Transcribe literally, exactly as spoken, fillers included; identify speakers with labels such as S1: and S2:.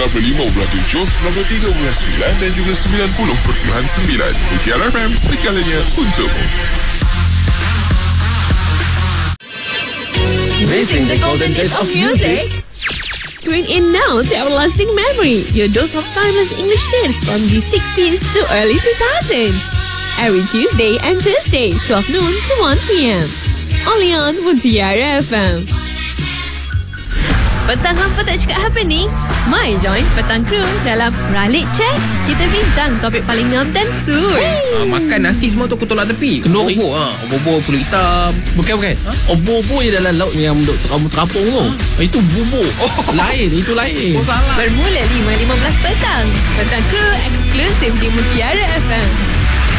S1: sembilan puluh lima perpuluhan tujuh, sembilan puluh tiga perpuluhan sembilan dan juga sembilan puluh perpuluhan sembilan. Mutiara F M, segalanya untukmu.
S2: Missing the golden days of music? Tune in now to Everlasting Memory, your dose of timeless English hits from the sixties to early two thousands. Every Tuesday and Thursday, twelve noon to one p.m. Only on Mutiara F M. Petang hampa tak cakap apa ni? Mai join Petang Crew dalam Ralik Chat. Kita bincang topik paling ngam dan sur.
S3: Ah, makan nasi semua tu aku tolak tepi.
S4: Kenduri.
S3: Obor ha, obor kulit hitam.
S4: Bukan bukan. Ha? Obor-obor je dalam laut yang duk terapung terapung tu. Oh. Itu bubur. Oh. Lain, itu lain.
S3: Oh salah.
S2: Bermula lima lima belas petang. Petang Crew eksklusif di Mutiara F M.